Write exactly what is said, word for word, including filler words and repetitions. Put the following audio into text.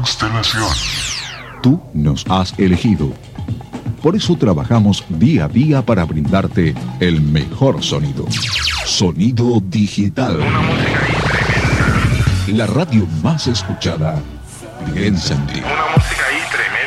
Constelación. Tú nos has elegido. Por eso trabajamos día a día para brindarte el mejor sonido. Sonido digital. Una música ahí tremenda. La radio más escuchada. Piensa en ti. Una música ahí tremenda.